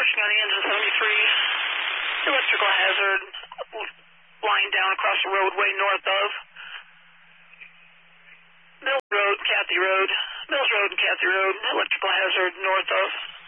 Searching on the engine 73. Electrical hazard. Lying down across the roadway north of Mills Road, Cathy Road. Mills Road and Cathy Road. Electrical hazard north of